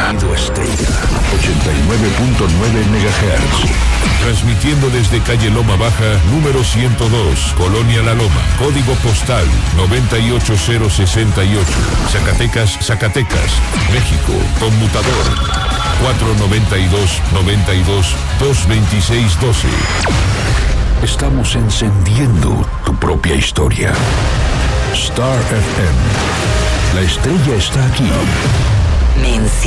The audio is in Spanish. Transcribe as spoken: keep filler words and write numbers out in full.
Sonido Estrella, ochenta y nueve punto nueve megahertz. Transmitiendo desde calle Loma Baja, número ciento dos, Colonia La Loma, código postal noventa y ocho cero sesenta y ocho, Zacatecas, Zacatecas, México, conmutador cuatro noventa y dos, noventa y dos, dos veintiséis doce. Estamos encendiendo tu propia historia. Star F M. La estrella está aquí. Me